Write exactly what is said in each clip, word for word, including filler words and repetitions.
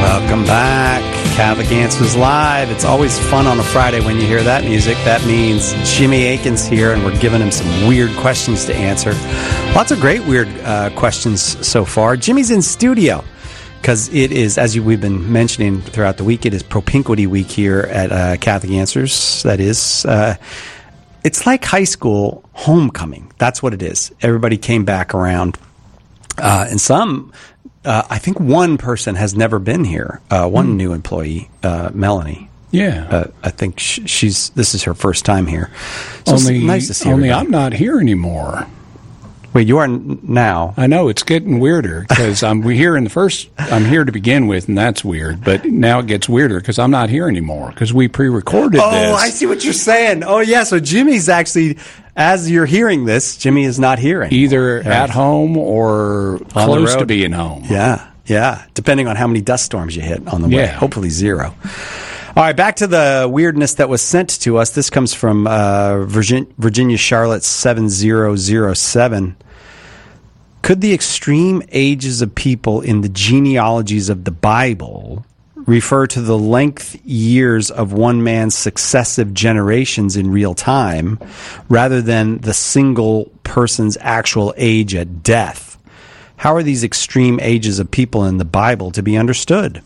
Welcome back. Catholic Answers Live. It's always fun on a Friday when you hear that music. That means Jimmy Akin's here, and we're giving him some weird questions to answer. Lots of great weird uh, questions so far. Jimmy's in studio because it is, as you, we've been mentioning throughout the week, it is Propinquity Week here at uh, Catholic Answers. That is, uh, it's like high school homecoming. That's what it is. Everybody came back around, uh, and some... Uh, I think one person has never been here. Uh, one mm. new employee, uh, Melanie. Yeah, uh, I think sh- she's. This is her first time here. So only, it's nice to see her. Only I'm not here anymore. Wait, you are n- now? I know it's getting weirder because I'm here in the first. I'm here to begin with, and that's weird. But now it gets weirder because I'm not here anymore because we pre-recorded oh, this. Oh, I see what you're saying. Oh, yeah. So Jimmy's actually. As you're hearing this, Jimmy is not here anymore. Either right. at home or on close to being home. Yeah, yeah. Depending on how many dust storms you hit on the way. Yeah. Hopefully zero. All right, back to the weirdness that was sent to us. This comes from uh, Virgin- Virginia Charlotte seven zero zero seven. Could the extreme ages of people in the genealogies of the Bible refer to the length years of one man's successive generations in real time rather than the single person's actual age at death? How are these extreme ages of people in the Bible to be understood?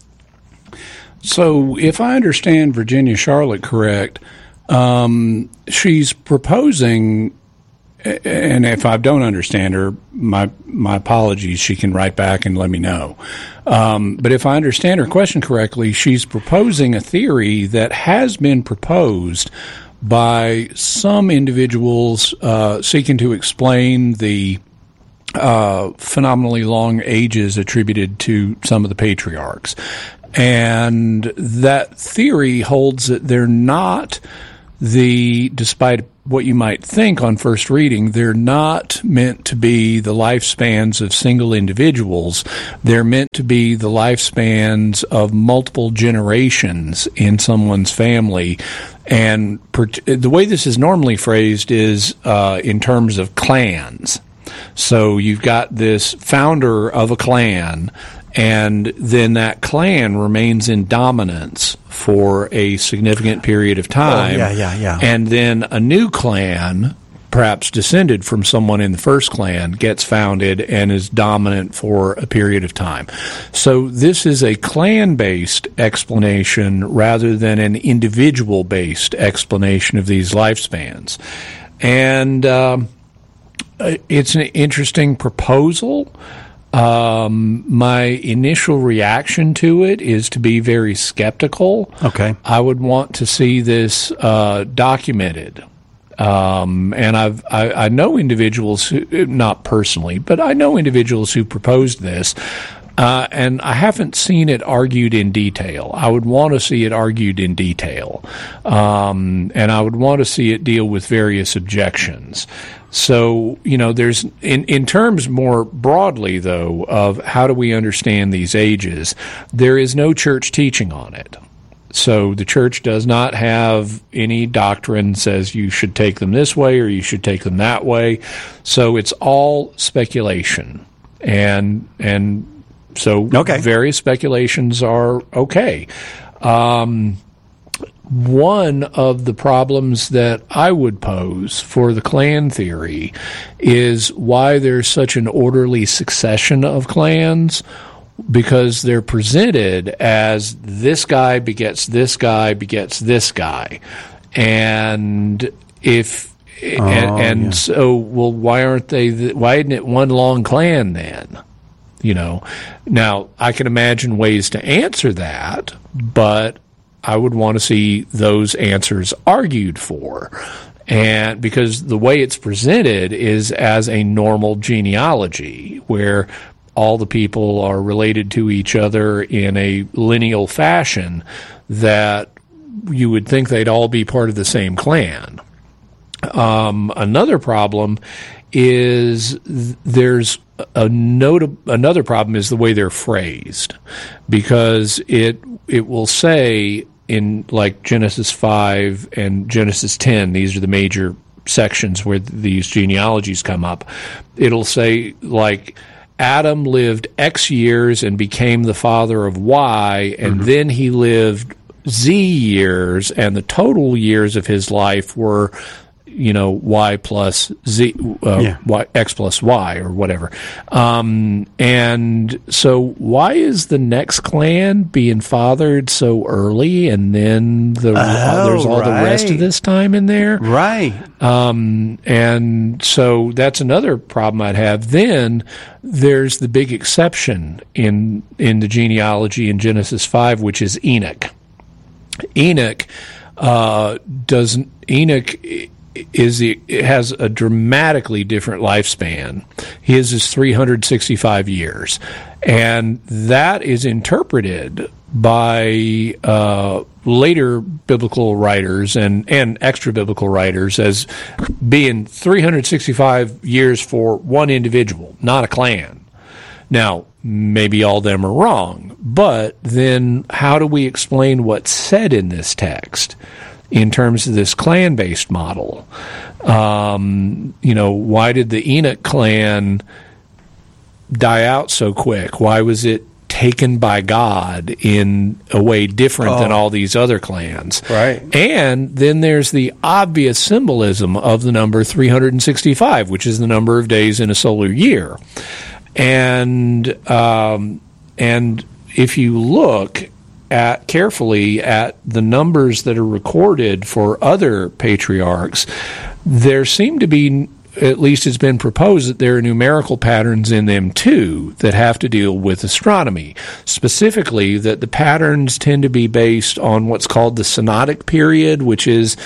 So if I understand Virginia Charlotte correct, um, she's proposing, and if I don't understand her, my my apologies, she can write back and let me know. Um, but if I understand her question correctly, she's proposing a theory that has been proposed by some individuals uh, seeking to explain the uh, phenomenally long ages attributed to some of the patriarchs. And that theory holds that they're not the, despite what you might think on first reading, they're not meant to be the lifespans of single individuals. They're meant to be the lifespans of multiple generations in someone's family. And per- the way this is normally phrased is uh, in terms of clans. So you've got this founder of a clan, and then that clan remains in dominance for a significant period of time. Oh, yeah, yeah, yeah. And then a new clan, perhaps descended from someone in the first clan, gets founded and is dominant for a period of time. So this is a clan-based explanation rather than an individual-based explanation of these lifespans. And um, it's an interesting proposal. Um, my initial reaction to it is to be very skeptical. Okay. I would want to see this uh, documented. Um, and I've, I, I know individuals who, not personally, but I know individuals who proposed this, uh, and I haven't seen it argued in detail. I would want to see it argued in detail. Um, and I would want to see it deal with various objections. So, you know, there's, in, in terms more broadly, though, of how do we understand these ages, there is no church teaching on it. So the church does not have any doctrine says you should take them this way or you should take them that way. So it's all speculation. And, and so okay. various speculations are okay. Um, One of the problems that I would pose for the clan theory is why there's such an orderly succession of clans, because they're presented as this guy begets this guy begets this guy. And if oh, and, and yeah. so well why aren't they the, why isn't it one long clan then? You know. Now, I can imagine ways to answer that, but I would want to see those answers argued for. And because the way it's presented is as a normal genealogy where all the people are related to each other in a lineal fashion, that you would think they'd all be part of the same clan. Um, another problem is there's a note, another problem is the way they're phrased, because it it will say in like Genesis five and Genesis ten, these are the major sections where these genealogies come up, it'll say like, Adam lived X years and became the father of Y, and mm-hmm. then he lived Z years, and the total years of his life were, you know, Y plus Z, uh, yeah. Y, X plus Y, or whatever. Um, and so why is the next clan being fathered so early, and then the, oh, uh, there's all right. the rest of this time in there? Right. Um, and so that's another problem I'd have. Then there's the big exception in, in the genealogy in Genesis five, which is Enoch. Enoch uh, doesn't. Enoch is the, it has a dramatically different lifespan. His is three hundred sixty-five years, and that is interpreted by uh, later biblical writers and and extra biblical writers as being three hundred sixty-five years for one individual, not a clan. Now, maybe all of them are wrong, but then how do we explain what's said in this text in terms of this clan-based model? Um, you know, why did the Enoch clan die out so quick? Why was it taken by God in a way different oh. than all these other clans? Right. And then there's the obvious symbolism of the number three hundred sixty-five, which is the number of days in a solar year. And um, and if you look at carefully at the numbers that are recorded for other patriarchs, there seem to be, at least it's been proposed, that there are numerical patterns in them too that have to deal with astronomy. Specifically, that the patterns tend to be based on what's called the synodic period, which is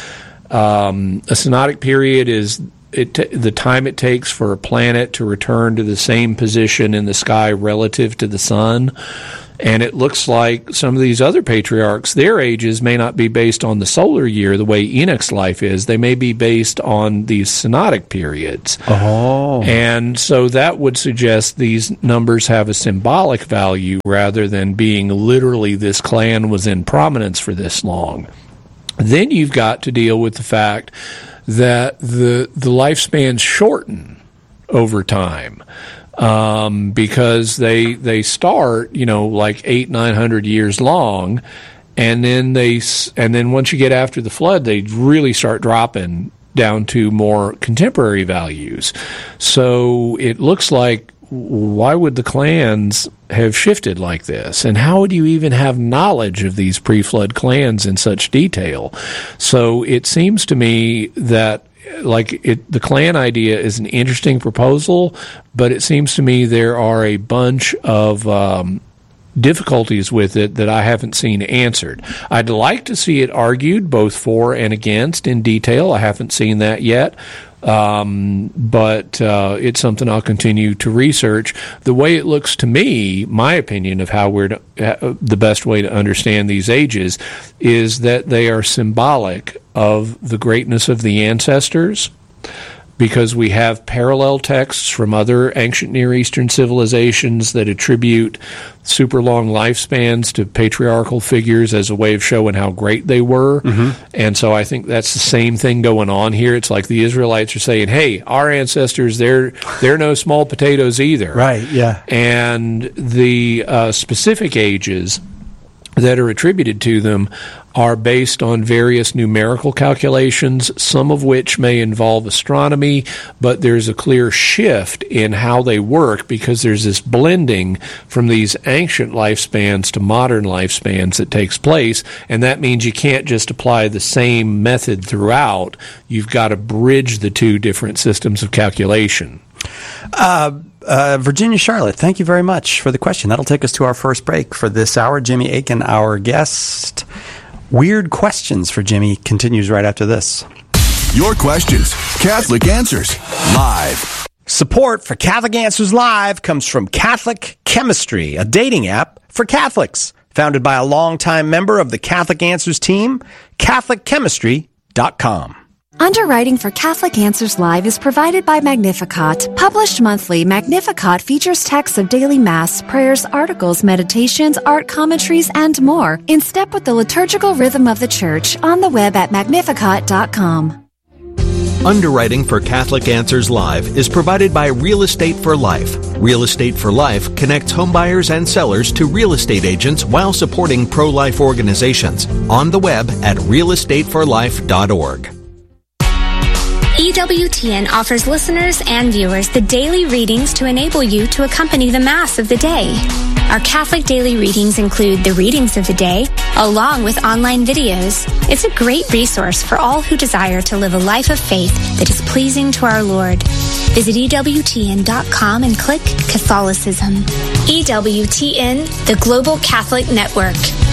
um, a synodic period is It t- the time it takes for a planet to return to the same position in the sky relative to the sun. And it looks like some of these other patriarchs, their ages may not be based on the solar year the way Enoch's life is. They may be based on these synodic periods. Oh. And so that would suggest these numbers have a symbolic value rather than being literally this clan was in prominence for this long. Then you've got to deal with the fact that the the lifespans shorten over time um, because they they start, you know, like eight nine hundred years long, and then they and then once you get after the flood, they really start dropping down to more contemporary values. So it looks like, why would the clans have shifted like this? And how would you even have knowledge of these pre-flood clans in such detail? So it seems to me that like it, the clan idea is an interesting proposal, but it seems to me there are a bunch of um, difficulties with it that I haven't seen answered. I'd like to see it argued both for and against in detail. I haven't seen that yet. Um, but uh, it's something I'll continue to research. The way it looks to me, my opinion of how we're to, uh, the best way to understand these ages is that they are symbolic of the greatness of the ancestors, because we have parallel texts from other ancient Near Eastern civilizations that attribute super long lifespans to patriarchal figures as a way of showing how great they were. Mm-hmm. And so I think that's the same thing going on here. It's like the Israelites are saying, hey, our ancestors, they're they're no small potatoes either. Right, yeah. And the uh, specific ages that are attributed to them are based on various numerical calculations, some of which may involve astronomy, but there's a clear shift in how they work because there's this blending from these ancient lifespans to modern lifespans that takes place, and that means you can't just apply the same method throughout. You've got to bridge the two different systems of calculation. Uh, uh, Virginia Charlotte, thank you very much for the question. That'll take us to our first break for this hour. Jimmy Akin, our guest. Weird Questions for Jimmy continues right after this. Your questions, Catholic Answers, live. Support for Catholic Answers Live comes from Catholic Chemistry, a dating app for Catholics. Founded by a longtime member of the Catholic Answers team, Catholic Chemistry dot com. Underwriting for Catholic Answers Live is provided by Magnificat. Published monthly, Magnificat features texts of daily Mass, prayers, articles, meditations, art commentaries, and more, in step with the liturgical rhythm of the Church, on the web at Magnificat dot com. Underwriting for Catholic Answers Live is provided by Real Estate for Life. Real Estate for Life connects homebuyers and sellers to real estate agents while supporting pro-life organizations. On the web at real estate for life dot org. E W T N offers listeners and viewers the daily readings to enable you to accompany the Mass of the day. Our Catholic daily readings include the readings of the day, along with online videos. It's a great resource for all who desire to live a life of faith that is pleasing to our Lord. Visit E W T N dot com and click Catholicism. E W T N, the Global Catholic Network.